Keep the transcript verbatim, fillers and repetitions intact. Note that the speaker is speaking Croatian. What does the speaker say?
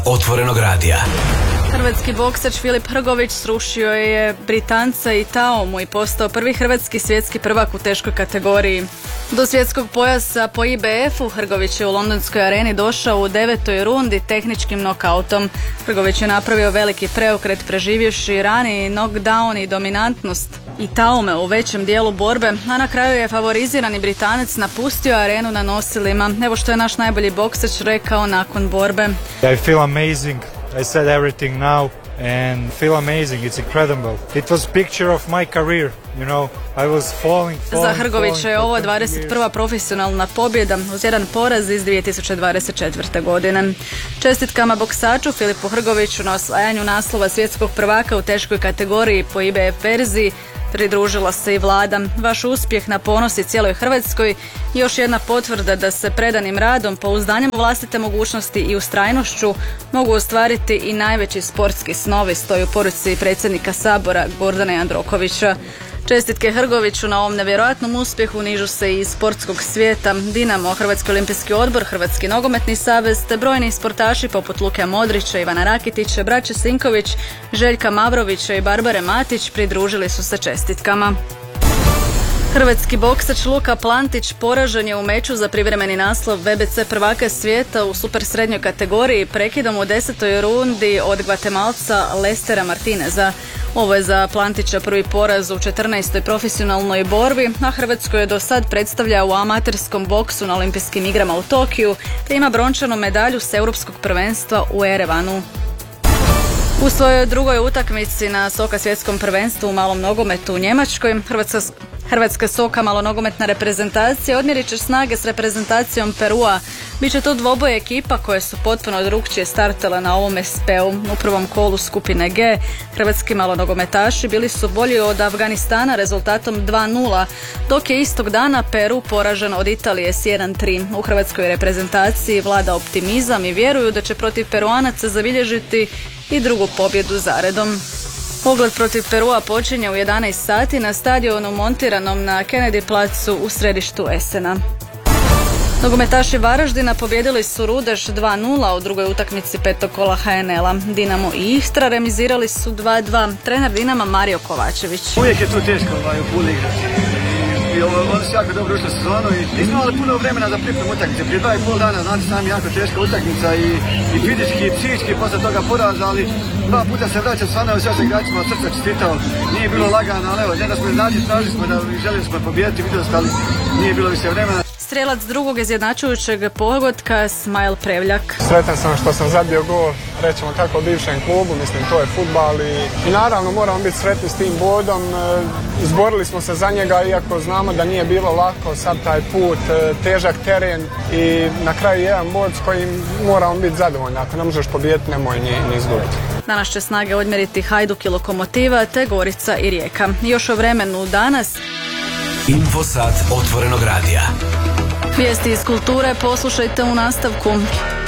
Otvorenog radija. Hrvatski boksač Filip Hrgović srušio je Britanca i Taomu i postao prvi hrvatski svjetski prvak u teškoj kategoriji. Do svjetskog pojasa po I B F-u Hrgović je u londonskoj areni došao u devetoj rundi tehničkim nokautom. Hrgović je napravio veliki preokret preživjevši rani knockdown i dominantnost i Taome u većem dijelu borbe, a na kraju je favorizirani Britanac napustio arenu na nosilima. Evo što je naš najbolji boksač rekao nakon borbe. I feel amazing. I said everything now and feel amazing. It's incredible. It was picture of my career, you know. I was falling, falling, Za Hrgovića je ovo falling dvadeset prva profesionalna pobjeda uz jedan poraz iz dvije tisuće dvadeset četvrte. godine. Čestitkama boksaču Filipu Hrgoviću na osvajanju naslova svjetskog prvaka u teškoj kategoriji po I B F verziji pridružila se i Vlada. Vaš uspjeh na ponosi cijeloj Hrvatskoj, još jedna potvrda da se predanim radom, pouzdanjem u vlastite mogućnosti i ustrajnošću mogu ostvariti i najveći sportski snovi, stoji u poruci predsjednika Sabora Gordana Jandrokovića. Čestitke Hrgoviću na ovom nevjerojatnom uspjehu nižu se i iz sportskog svijeta. Dinamo, Hrvatski olimpijski odbor, Hrvatski nogometni savez te brojni sportaši poput Luke Modrića, Ivana Rakitića, braće Sinković, Željka Mavrovića i Barbare Matić pridružili su se čestitkama. Hrvatski boksač Luka Plantić poražen je u meču za privremeni naslov V B C prvaka svijeta u super srednjoj kategoriji prekidom u desetoj rundi od Gvatemalca Lestera Martineza. Ovo je za Plantića prvi poraz u četrnaestoj profesionalnoj borbi, a Hrvatsku je do sad predstavlja u amaterskom boksu na olimpijskim igrama u Tokiju, te ima brončanu medalju s europskog prvenstva u Erevanu. U svojoj drugoj utakmici na Soka svjetskom prvenstvu u malom nogometu u Njemačkoj, Hrvatska, Hrvatska Soka malonogometna reprezentacija odmjerit će snage s reprezentacijom Perua. Biće to dvoboj ekipa koje su potpuno drukčije startale na ovom S P-u. U prvom kolu skupine G hrvatski malonogometaši bili su bolji od Afganistana rezultatom dva nula, dok je istog dana Peru poražen od Italije s jedan tri. U hrvatskoj reprezentaciji vlada optimizam i vjeruju da će protiv Peruanaca zabilježiti i drugu pobjedu zaredom. Pogled protiv Perua počinje u jedanaest sati na stadionu montiranom na Kennedy placu u središtu Essena. Nogometaši Varaždina pobjedili su Rudeš dva nula u drugoj utakmici petog kola H N L-a. Dinamo i Istra remizirali su dva dva. Trener Dinama Mario Kovačević. Uvijek je to teško ovaj, u Puli igrati. I oni su jako dobro ušli u sezonu i nismo imali puno vremena za pripremu utakmice. Prije dva i pol dana, znate sami, jako teška utakmica i, i fizički i psihički posle toga poraza, ali dva puta se vraća stvarno sve se igračima od srca čestitao. Nije bilo lagano, ali evo, da smo iznađi, tražili smo da želili smo pobijediti, vidjeli ste, ali nije bilo više vremena. Strelac drugog izjednačujućeg pogotka Smajl Prevljak. Sretan sam što sam zabio gol, rećemo tako, u bivšem klubu, mislim to je fudbal i, i naravno moramo biti sretni s tim bodom. Izborili smo se za njega iako znamo da nije bilo lako, sad taj put, težak teren i na kraju jedan bod s kojim moramo biti zadovoljni. Ako ne možeš pobijediti, nemoj ni, ni izgubiti. Danas će snage odmjeriti Hajduk i Lokomotiva te Gorica i Rijeka. Još o vremenu danas. Infosat Otvorenog radija. Vijesti iz kulture poslušajte u nastavku.